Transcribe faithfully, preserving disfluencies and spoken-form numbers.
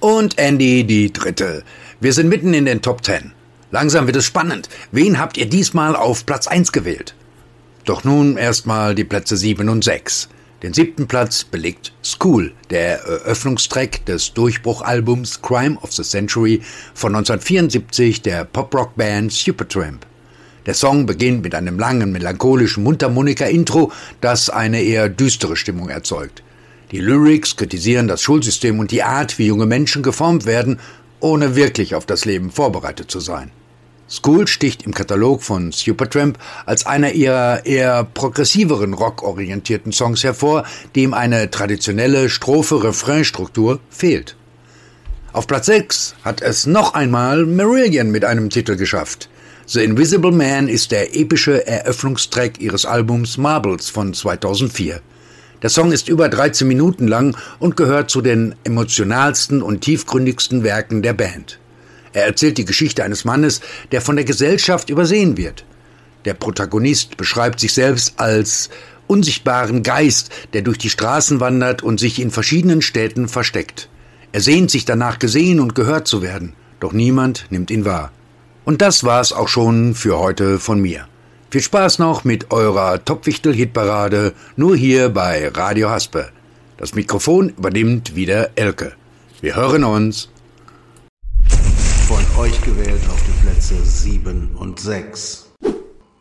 Und Andy, die dritte. Wir sind mitten in den Top Ten. Langsam wird es spannend. Wen habt ihr diesmal auf Platz eins gewählt? Doch nun erstmal die Plätze sieben und sechs. Den siebten Platz belegt School, der Eröffnungstrack des Durchbruchalbums Crime of the Century von neunzehnhundertvierundsiebzig der Pop-Rock-Band Supertramp. Der Song beginnt mit einem langen, melancholischen Mundharmonika-Intro, das eine eher düstere Stimmung erzeugt. Die Lyrics kritisieren das Schulsystem und die Art, wie junge Menschen geformt werden, ohne wirklich auf das Leben vorbereitet zu sein. School sticht im Katalog von Supertramp als einer ihrer eher progressiveren rockorientierten Songs hervor, dem eine traditionelle Strophe-Refrain-Struktur fehlt. Auf Platz sechs hat es noch einmal Marillion mit einem Titel geschafft. The Invisible Man ist der epische Eröffnungstrack ihres Albums Marbles von zweitausendvier. Der Song ist über dreizehn Minuten lang und gehört zu den emotionalsten und tiefgründigsten Werken der Band. Er erzählt die Geschichte eines Mannes, der von der Gesellschaft übersehen wird. Der Protagonist beschreibt sich selbst als unsichtbaren Geist, der durch die Straßen wandert und sich in verschiedenen Städten versteckt. Er sehnt sich danach, gesehen und gehört zu werden, doch niemand nimmt ihn wahr. Und das war's auch schon für heute von mir. Viel Spaß noch mit eurer Top-Wichtel-Hitparade, nur hier bei Radio Haspe. Das Mikrofon übernimmt wieder Elke. Wir hören uns. Von euch gewählt auf die Plätze sieben und sechs.